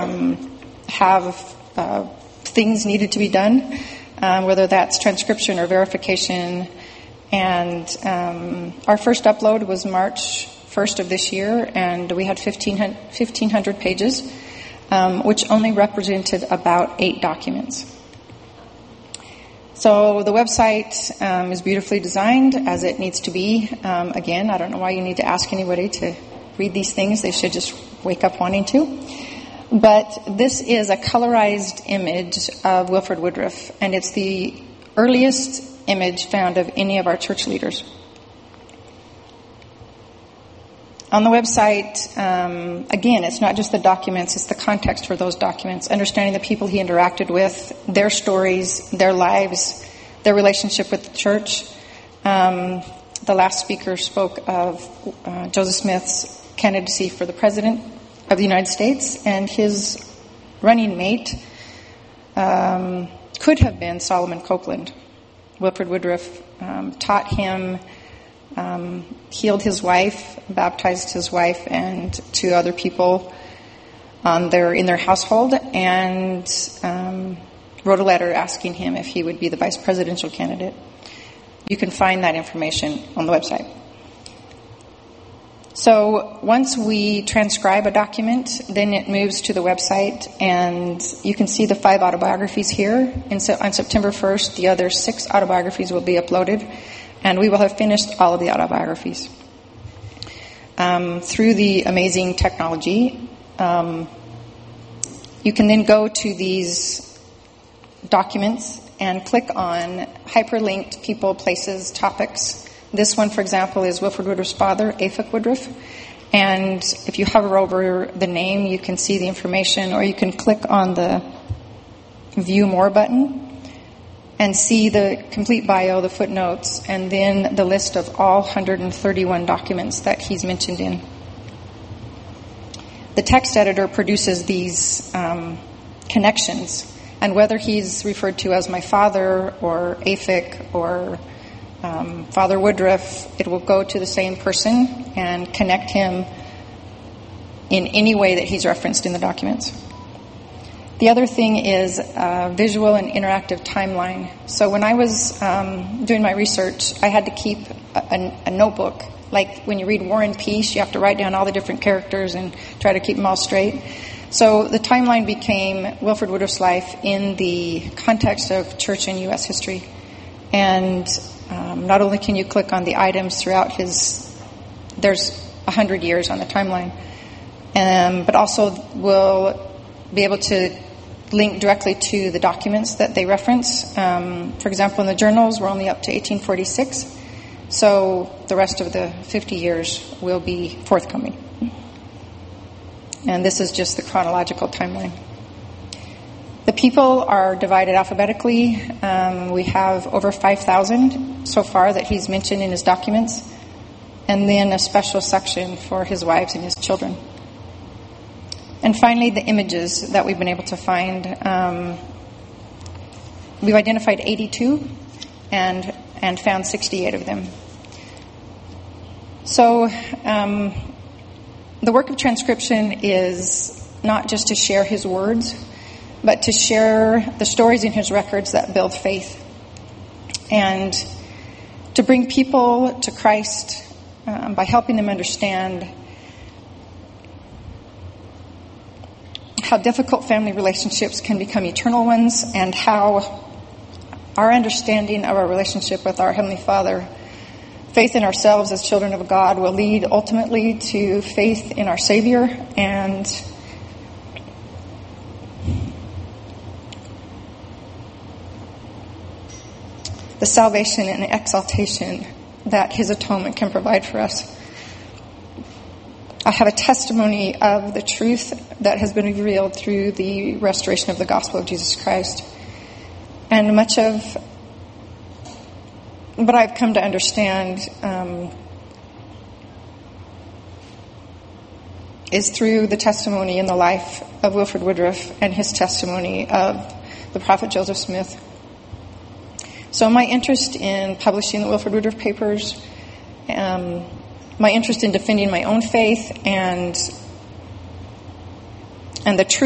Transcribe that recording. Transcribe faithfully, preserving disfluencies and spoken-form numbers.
um, have uh, things needed to be done, um, whether that's transcription or verification. And um, our first upload was March first of this year, and we had fifteen hundred pages, um, which only represented about eight documents. So the website um, is beautifully designed as it needs to be. Um, again, I don't know why you need to ask anybody to read these things. They should just wake up wanting to. But this is a colorized image of Wilford Woodruff, and it's the earliest image found of any of our church leaders. On the website, um, again, it's not just the documents, it's the context for those documents, understanding the people he interacted with, their stories, their lives, their relationship with the church. Um, the last speaker spoke of uh, Joseph Smith's candidacy for the president of the United States, and his running mate um, could have been Solomon Copeland. Wilford Woodruff um, taught him, um, healed his wife, baptized his wife and two other people on their in their household, and um, wrote a letter asking him if he would be the vice presidential candidate. You can find that information on the website. So once we transcribe a document, then it moves to the website, and you can see the five autobiographies here. And so on September first, the other six autobiographies will be uploaded, and we will have finished all of the autobiographies. Um, through the amazing technology, um, you can then go to these documents and click on hyperlinked people, places, topics. This one, for example, is Wilford Woodruff's father, Afik Woodruff. And if you hover over the name, you can see the information, or you can click on the View More button and see the complete bio, the footnotes, and then the list of all one hundred thirty-one documents that he's mentioned in. The text editor produces these um, connections, and whether he's referred to as my father or Afik or Um, Father Woodruff, it will go to the same person and connect him in any way that he's referenced in the documents. The other thing is a visual and interactive timeline. So when I was um, doing my research, I had to keep a, a, a notebook. Like when you read War and Peace, you have to write down all the different characters and try to keep them all straight. So the timeline became Wilford Woodruff's life in the context of church and U S history. And Um, not only can you click on the items throughout his, there's a hundred years on the timeline, um, but also we'll be able to link directly to the documents that they reference. Um, for example, in the journals, we're only up to eighteen forty-six, so the rest of the fifty years will be forthcoming. And this is just the chronological timeline. The people are divided alphabetically. Um, we have over five thousand so far that he's mentioned in his documents, and then a special section for his wives and his children. And finally, the images that we've been able to find. Um, we've identified eighty-two and and found sixty-eight of them. So um, the work of transcription is not just to share his words, but to share the stories in his records that build faith, and to bring people to Christ um, by helping them understand how difficult family relationships can become eternal ones, and how our understanding of our relationship with our Heavenly Father, faith in ourselves as children of God, will lead ultimately to faith in our Savior and the salvation and exaltation that his atonement can provide for us. I have a testimony of the truth that has been revealed through the restoration of the gospel of Jesus Christ. And much of what I've come to understand um, is through the testimony in the life of Wilford Woodruff and his testimony of the prophet Joseph Smith. So my interest in publishing the Wilford Woodruff papers, um, my interest in defending my own faith, and and the truth